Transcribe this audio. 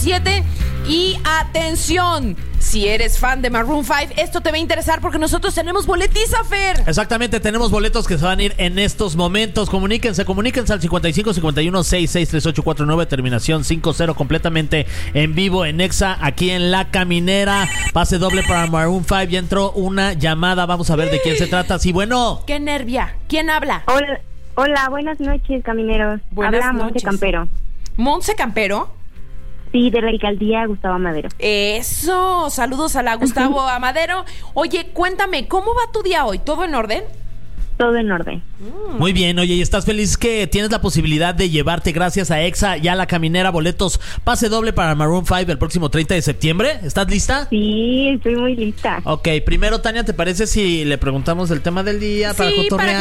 7. Y atención, si eres fan de Maroon 5, esto te va a interesar porque nosotros tenemos boletiza, Fer. Exactamente, tenemos boletos que se van a ir en estos momentos. Comuníquense al 55 51 66 3849, terminación 50, completamente en vivo en Exa, aquí en La Caminera. Pase doble para Maroon 5. Ya entró una llamada, vamos a ver de quién se trata. Sí, bueno. Qué nervia. ¿Quién habla? Hola, buenas noches, camineros. Habla Monse Campero. ¿Monse Campero? Sí, de la alcaldía Gustavo Amadero. Eso, saludos a la Gustavo Amadero. Oye, cuéntame, ¿cómo va tu día hoy? ¿Todo en orden? Todo en orden. Muy bien, oye, ¿y estás feliz que tienes la posibilidad de llevarte, gracias a Exa y a La Caminera, boletos pase doble para Maroon 5 el próximo 30 de septiembre? ¿Estás lista? Sí, estoy muy lista. Ok, primero, Tania, ¿te parece si le preguntamos el tema del día para cotorrear?